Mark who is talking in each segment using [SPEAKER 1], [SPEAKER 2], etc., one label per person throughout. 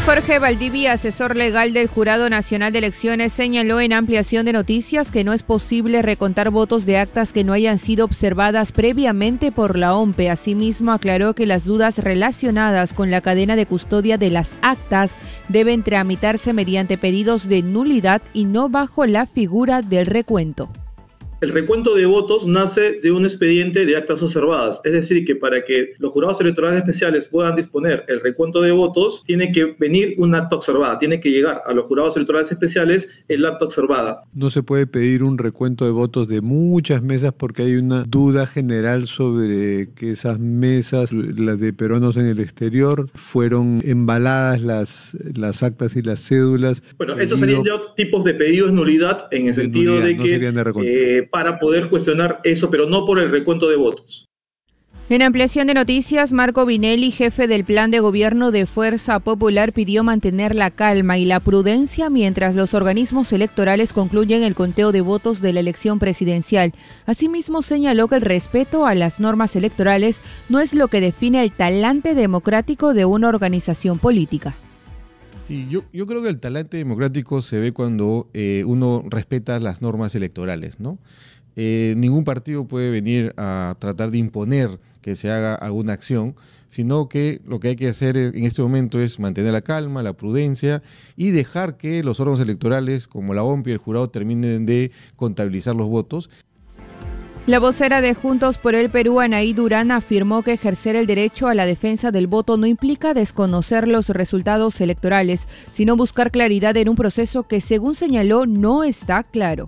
[SPEAKER 1] Jorge Valdivia, asesor legal del Jurado Nacional de Elecciones, señaló en Ampliación de Noticias que no es posible recontar votos de actas que no hayan sido observadas previamente por la OMPE. Asimismo, aclaró que las dudas relacionadas con la cadena de custodia de las actas deben tramitarse mediante pedidos de nulidad y no bajo la figura del recuento.
[SPEAKER 2] El recuento de votos nace de un expediente de actas observadas, es decir, que para que los jurados electorales especiales puedan disponer el recuento de votos, tiene que venir un acta observada, tiene que llegar a los jurados electorales especiales el acta observada.
[SPEAKER 3] No se puede pedir un recuento de votos de muchas mesas porque hay una duda general sobre que esas mesas, las de peruanos en el exterior, fueron embaladas las actas y las cédulas.
[SPEAKER 2] Bueno, esos serían ya tipos de pedidos de nulidad en el sentido de que para poder cuestionar eso, pero no por el recuento de votos.
[SPEAKER 1] En Ampliación de Noticias, Marco Vinelli, jefe del Plan de Gobierno de Fuerza Popular, pidió mantener la calma y la prudencia mientras los organismos electorales concluyen el conteo de votos de la elección presidencial. Asimismo, señaló que el respeto a las normas electorales no es lo que define el talante democrático de una organización política.
[SPEAKER 4] Sí, yo creo que el talante democrático se ve cuando uno respeta las normas electorales, ¿no? Ningún partido puede venir a tratar de imponer que se haga alguna acción, sino que lo que hay que hacer en este momento es mantener la calma, la prudencia y dejar que los órganos electorales como la OMPE y el jurado terminen de contabilizar los votos.
[SPEAKER 1] La vocera de Juntos por el Perú, Anaí Durán, afirmó que ejercer el derecho a la defensa del voto no implica desconocer los resultados electorales, sino buscar claridad en un proceso que, según señaló, no está claro.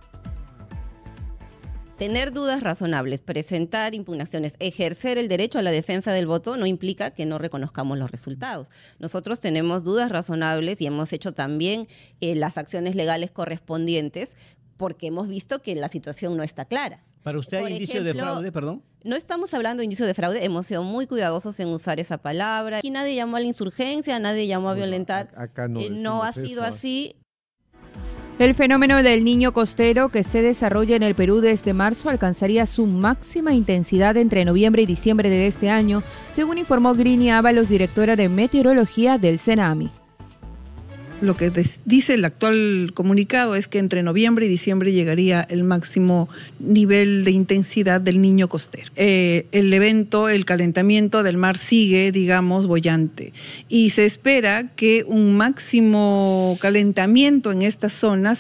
[SPEAKER 5] Tener dudas razonables, presentar impugnaciones, ejercer el derecho a la defensa del voto no implica que no reconozcamos los resultados. Nosotros tenemos dudas razonables y hemos hecho también las acciones legales correspondientes porque hemos visto que la situación no está clara.
[SPEAKER 6] ¿Para usted hay indicio de fraude, perdón?
[SPEAKER 5] No estamos hablando de indicio de fraude, hemos sido muy cuidadosos en usar esa palabra. Aquí nadie llamó a la insurgencia, nadie llamó a violentar.
[SPEAKER 3] Acá
[SPEAKER 5] no ha sido así.
[SPEAKER 1] El fenómeno del niño costero que se desarrolla en el Perú desde marzo alcanzaría su máxima intensidad entre noviembre y diciembre de este año, según informó Grini Ábalos, directora de Meteorología del CENAMI.
[SPEAKER 7] Lo que dice el actual comunicado es que entre noviembre y diciembre llegaría el máximo nivel de intensidad del niño costero. El evento, el calentamiento del mar sigue, digamos, boyante. Y se espera que un máximo calentamiento en estas zonas